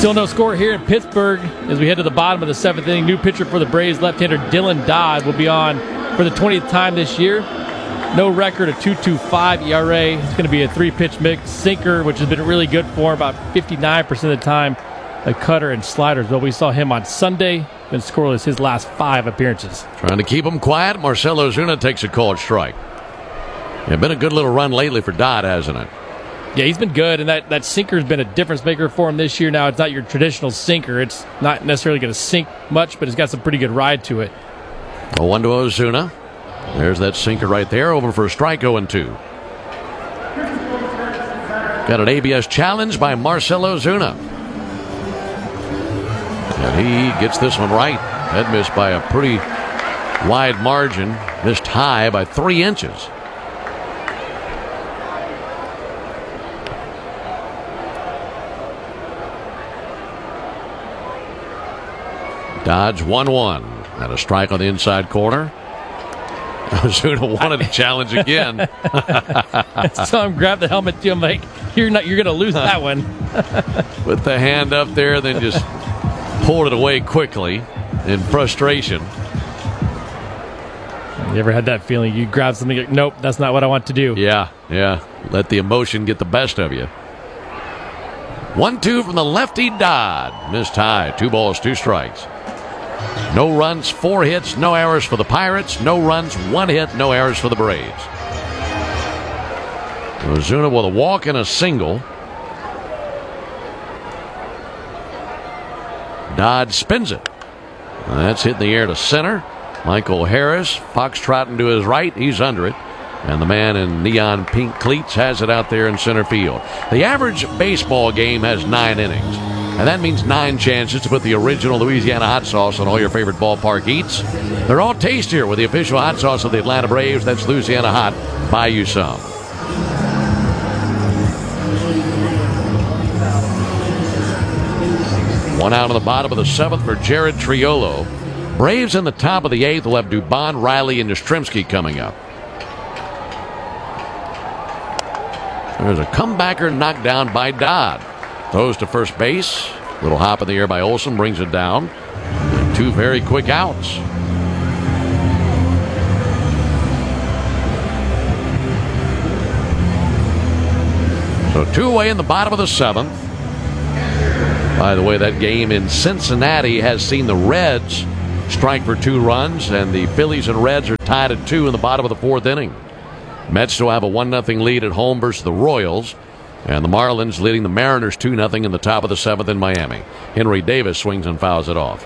Still no score here in Pittsburgh as we head to the bottom of the seventh inning. New pitcher for the Braves, left-hander Dylan Dodd, will be on for the 20th time this year. No record, a 2.25 ERA. It's going to be a three-pitch mix. Sinker, which has been really good for him about 59% of the time. A cutter and sliders. But we saw him on Sunday. Been scoreless his last 5 appearances. Trying to keep him quiet. Marcell Ozuna takes a called strike. It's been a good little run lately for Dodd, hasn't it? Yeah, he's been good, and that sinker's been a difference maker for him this year. Now, it's not your traditional sinker. It's not necessarily going to sink much, but it's got some pretty good ride to it. 0-1 to Ozuna. There's that sinker right there, over for a strike, 0-2. Got an ABS challenge by Marcell Ozuna. And he gets this one right. That missed by a pretty wide margin. Missed high by 3 inches. Dodge 1-1 and a strike on the inside corner. Ozuna wanted to challenge again. So I'm grab the helmet too. I'm like, you're going to lose that one. Put the hand up there, then just pulled it away quickly in frustration. You ever had that feeling? You grab something, like, nope, that's not what I want to do. Yeah. Let the emotion get the best of you. 1-2 from the lefty Dodd. Missed high. 2 balls, 2 strikes. No runs, 4 hits, no errors for the Pirates. No runs, 1 hit, no errors for the Braves. Ozuna with a walk and a single. Dodd spins it. That's hit in the air to center. Michael Harris foxtrotting to his right. He's under it. And the man in neon pink cleats has it out there in center field. The average baseball game has 9 innings. And that means 9 chances to put the original Louisiana hot sauce on all your favorite ballpark eats. They're all tastier with the official hot sauce of the Atlanta Braves. That's Louisiana Hot. Buy you some. One out on the bottom of the 7th for Jared Triolo. Braves in the top of the 8th will have Dubon, Riley, and Yastrzemski coming up. There's a comebacker knocked down by Dodd. Throws to first base. Little hop in the air by Olson brings it down. And 2 very quick outs. So 2 away in the bottom of the 7th. By the way, that game in Cincinnati has seen the Reds strike for 2 runs, and the Phillies and Reds are tied at 2 in the bottom of the 4th inning. Mets still have a 1-0 lead at home versus the Royals. And the Marlins leading the Mariners 2-0 in the top of the 7th in Miami. Henry Davis swings and fouls it off.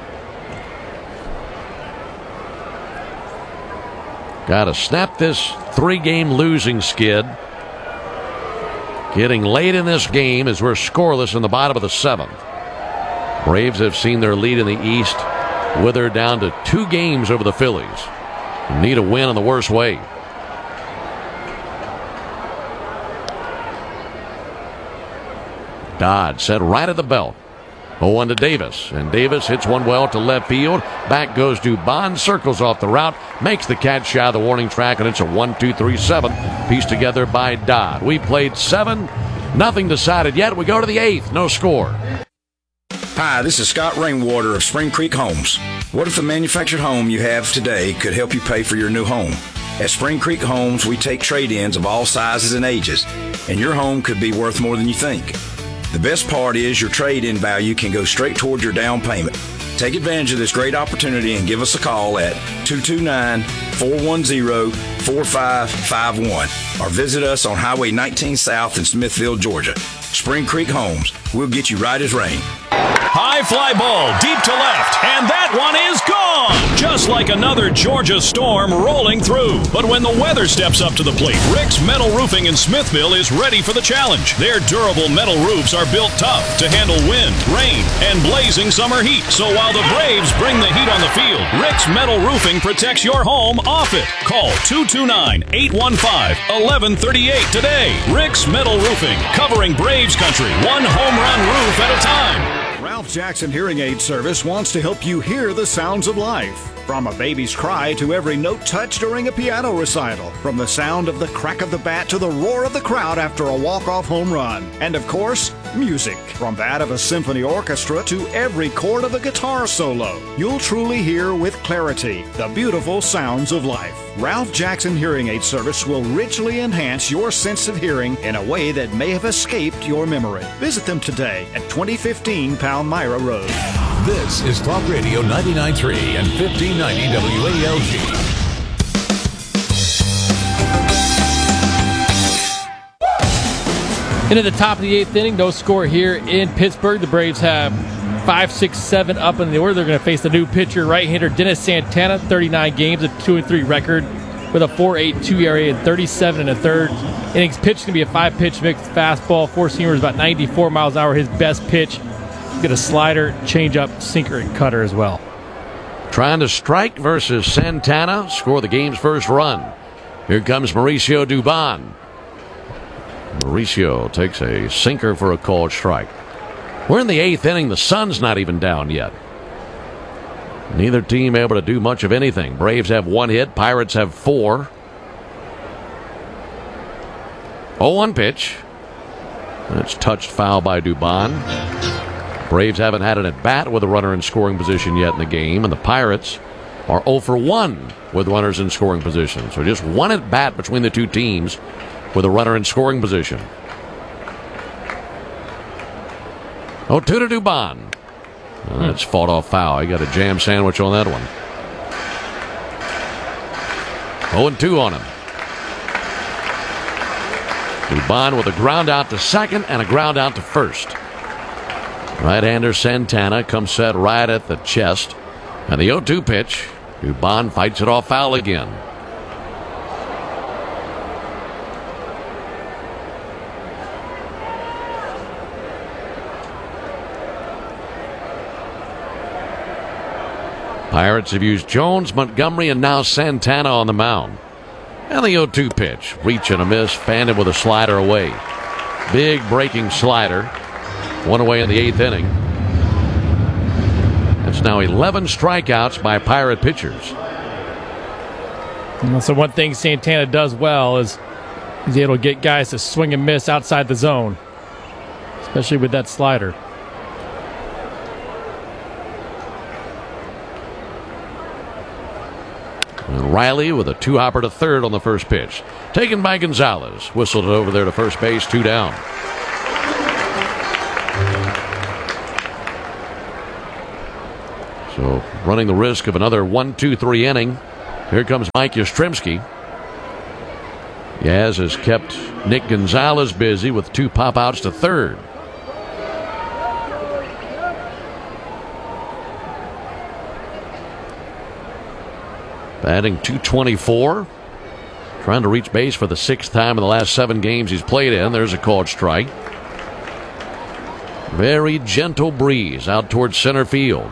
Got to snap this 3-game losing skid. Getting late in this game as we're scoreless in the bottom of the 7th. Braves have seen their lead in the East wither down to 2 games over the Phillies. Need a win in the worst way. Dodd set right at the belt. 0-1 to Davis. And Davis hits one well to left field. Back goes Dubon. Circles off the route. Makes the catch shy of the warning track. And it's a 1-2-3-7 pieced together by Dodd. We played 7. Nothing decided yet. We go to the 8th. No score. Hi, this is Scott Rainwater of Spring Creek Homes. What if the manufactured home you have today could help you pay for your new home? At Spring Creek Homes, we take trade-ins of all sizes and ages. And your home could be worth more than you think. The best part is your trade-in value can go straight towards your down payment. Take advantage of this great opportunity and give us a call at 229-410-4551 or visit us on Highway 19 South in Smithville, Georgia. Spring Creek Homes. We'll get you right as rain. High fly ball deep to left, and that one is gone! Just like another Georgia storm rolling through. But when the weather steps up to the plate, Rick's Metal Roofing in Smithville is ready for the challenge. Their durable metal roofs are built tough to handle wind, rain, and blazing summer heat. So while the Braves bring the heat on the field, Rick's Metal Roofing protects your home off it. Call 229-815-1138 today. Rick's Metal Roofing, covering Braves country, one home run roof at a time. Ralph Jackson Hearing Aid Service wants to help you hear the sounds of life. From a baby's cry to every note touched during a piano recital. From the sound of the crack of the bat to the roar of the crowd after a walk-off home run. And of course, music. From that of a symphony orchestra to every chord of a guitar solo. You'll truly hear with clarity the beautiful sounds of life. Ralph Jackson Hearing Aid Service will richly enhance your sense of hearing in a way that may have escaped your memory. Visit them today at 2015 Palmyra Road. This is Talk Radio 99.3 and 1590 WALG. Into the top of the 8th inning, no score here in Pittsburgh. The Braves have 5, 6, 7 up in the order. They're going to face the new pitcher, right-hander Dennis Santana, 39 games, a 2-3 record with a 4.82 ERA and 37 1/3 innings pitched. Going to be a 5-pitch mixed fastball. Four-seamer is about 94 miles an hour. His best pitch. Get a slider, changeup, sinker, and cutter as well. Trying to strike versus Santana, score the game's first run. Here comes Mauricio Dubon. Mauricio takes a sinker for a called strike. We're in the 8th inning. The sun's not even down yet. Neither team able to do much of anything. Braves have 1 hit. Pirates have 4. 0-1 pitch. That's touched foul by Dubon. Braves haven't had an at-bat with a runner in scoring position yet in the game, and the Pirates are 0 for 1 with runners in scoring position. So just 1 at-bat between the two teams with a runner in scoring position. 0-2 to Dubon. That's fought off foul. He got a jam sandwich on that one. 0-2 on him. Dubon with a ground out to second and a ground out to first. Right-hander Santana comes set right at the chest. And the 0-2 pitch. Dubon fights it off foul again. Pirates have used Jones, Montgomery, and now Santana on the mound. And the 0-2 pitch. Reach and a miss. Fanned with a slider away. Big breaking slider. 1 away in the 8th inning. It's now 11 strikeouts by Pirate pitchers. So one thing Santana does well is he's able to get guys to swing and miss outside the zone, especially with that slider. And Riley with a 2-hopper to third on the first pitch. Taken by Gonzalez. Whistled it over there to first base, 2 down. So running the risk of another 1-2-3 inning. Here comes Mike Yastrzemski. Yaz has kept Nick Gonzalez busy with 2 pop-outs to third. Batting .224. Trying to reach base for the 6th time in the last 7 games he's played in. There's a called strike. Very gentle breeze out towards center field.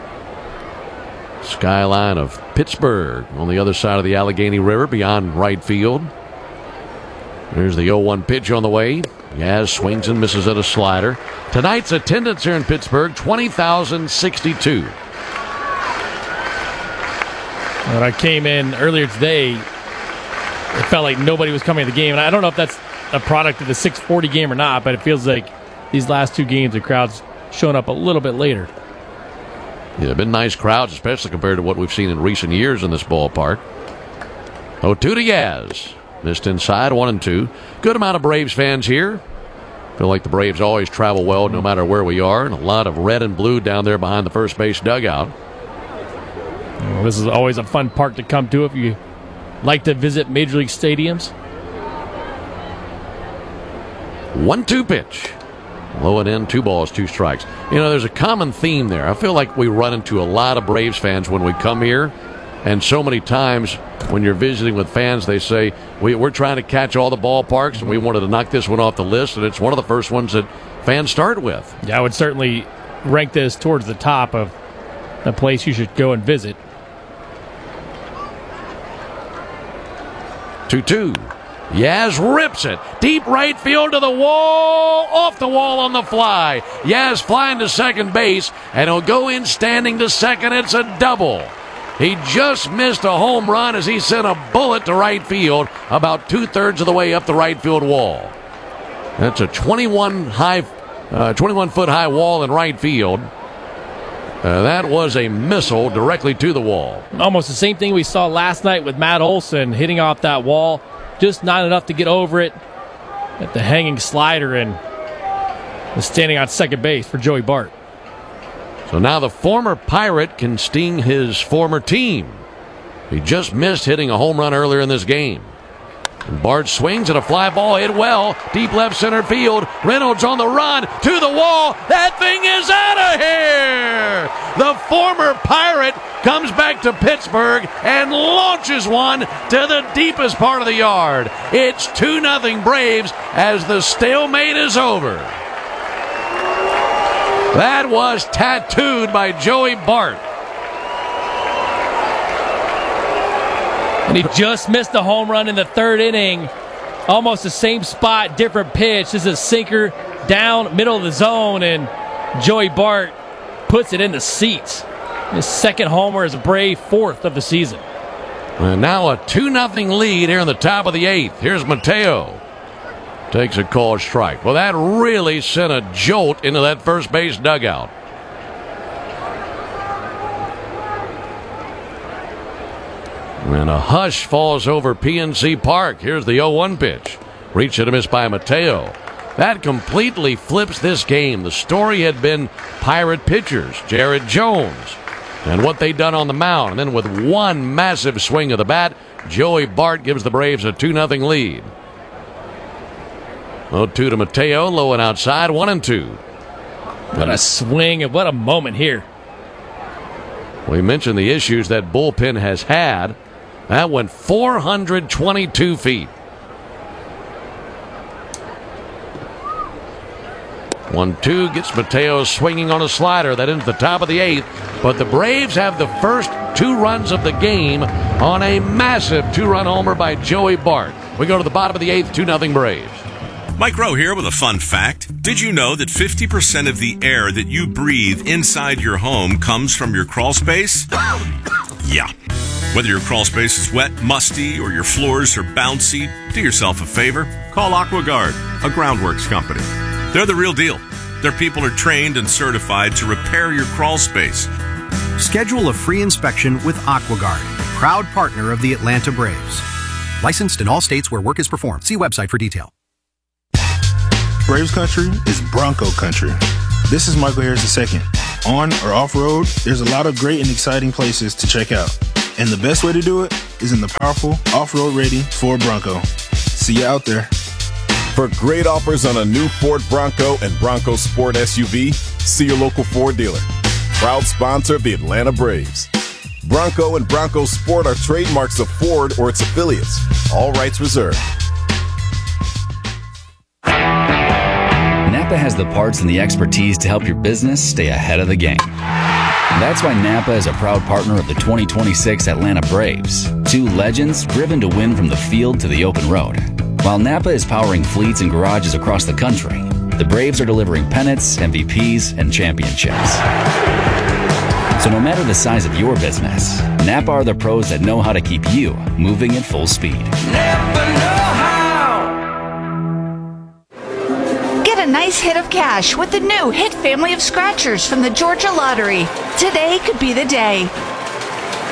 Skyline of Pittsburgh on the other side of the Allegheny River beyond right field. There's the 0-1 pitch on the way. Yaz swings and misses at a slider. Tonight's attendance here in Pittsburgh, 20,062. When I came in earlier today, it felt like nobody was coming to the game. And I don't know if that's a product of the 6:40 game or not, but it feels like these last 2 games, the crowd's showing up a little bit later. Yeah, they've been nice crowds, especially compared to what we've seen in recent years in this ballpark. 0-2 to Yaz. Missed inside, 1-2. Good amount of Braves fans here. Feel like the Braves always travel well no matter where we are. And a lot of red and blue down there behind the first base dugout. Well, this is always a fun park to come to if you like to visit Major League stadiums. 1-2 pitch. Low and in, 2 balls, 2 strikes. You know, there's a common theme there. I feel like we run into a lot of Braves fans when we come here. And so many times when you're visiting with fans, they say, we're trying to catch all the ballparks, and we wanted to knock this one off the list, and it's one of the first ones that fans start with. Yeah, I would certainly rank this towards the top of a place you should go and visit. 2-2. Yaz rips it. Deep right field to the wall. Off the wall on the fly. Yaz flying to second base, and he'll go in standing to second. It's a double. He just missed a home run as he sent a bullet to right field about 2/3 of the way up the right field wall. That's a 21-foot high wall in right field. That was a missile directly to the wall. Almost the same thing we saw last night with Matt Olson hitting off that wall. Just not enough to get over it at the hanging slider, and was standing on second base for Joey Bart. So now the former Pirate can sting his former team. He just missed hitting a home run earlier in this game. And Bart swings at a fly ball hit well, deep left center field. Reynolds on the run to the wall. That thing is out of here. The former Pirate comes back to Pittsburgh and launches one to the deepest part of the yard. It's 2-0 Braves as the stalemate is over. That was tattooed by Joey Bart. And he just missed the home run in the third inning. Almost the same spot, different pitch. This is a sinker down middle of the zone, and Joey Bart puts it in the seats. His second homer is a Brave, fourth of the season. And now a 2-0 lead here in the top of the eighth. Here's Mateo. Takes a called strike. Well, that really sent a jolt into that first base dugout. And a hush falls over PNC Park. Here's the 0-1 pitch. Reached and a miss by Mateo. That completely flips this game. The story had been Pirate pitchers, Jared Jones, and what they'd done on the mound. And then with one massive swing of the bat, Joey Bart gives the Braves a 2-0 lead. 0-2 to Mateo, low and outside, 1-2. What a swing and what a moment here. We mentioned the issues that bullpen has had. That went 422 feet. 1-2 gets Mateo swinging on a slider. That into the top of the eighth. But the Braves have the first 2 runs of the game on a massive 2-run homer by Joey Bart. We go to the bottom of the eighth, 2-0 Braves. Mike Rowe here with a fun fact. Did you know that 50% of the air that you breathe inside your home comes from your crawl space? Yeah. Whether your crawl space is wet, musty, or your floors are bouncy, do yourself a favor. Call AquaGuard, a groundworks company. They're the real deal. Their people are trained and certified to repair your crawl space. Schedule a free inspection with AquaGuard, proud partner of the Atlanta Braves. Licensed in all states where work is performed. See website for detail. Braves country is Bronco country. This is Michael Harris II. On or off-road, there's a lot of great and exciting places to check out. And the best way to do it is in the powerful, off-road ready Ford Bronco. See you out there. For great offers on a new Ford Bronco and Bronco Sport SUV, see your local Ford dealer. Proud sponsor of the Atlanta Braves. Bronco and Bronco Sport are trademarks of Ford or its affiliates. All rights reserved. Napa has the parts and the expertise to help your business stay ahead of the game. That's why Napa is a proud partner of the 2026 Atlanta Braves. 2 legends driven to win from the field to the open road. While Napa is powering fleets and garages across the country, the Braves are delivering pennants, MVPs, and championships. So no matter the size of your business, Napa are the pros that know how to keep you moving at full speed. Napa know-how. Get a nice hit of cash with the new Hit family of scratchers from the Georgia Lottery. Today could be the day.